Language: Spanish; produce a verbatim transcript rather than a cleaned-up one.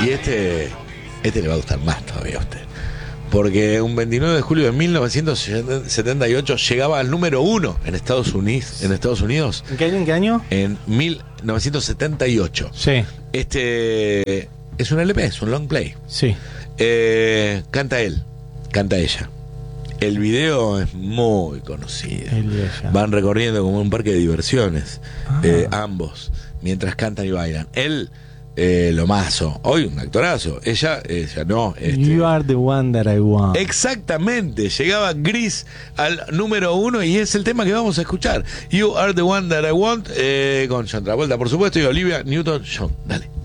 Y este, este le va a gustar más todavía a usted. Porque un veintinueve de julio de mil novecientos setenta y ocho llegaba al número uno en Estados Unidos. En Estados Unidos. ¿En qué año? ¿En qué año? En mil novecientos setenta y ocho. Sí. Este es un L P, es un long play. Sí. Eh, canta él, canta ella. El video es muy conocido. Van recorriendo como un parque de diversiones, ah. eh, ambos, mientras cantan y bailan. Él, eh, lo mazo, hoy un actorazo. Ella, ella no. Este, You are the one that I want. Exactamente, llegaba Gris al número uno y es el tema que vamos a escuchar. You are the one that I want, eh, con John Travolta, por supuesto, y Olivia Newton-John. Dale.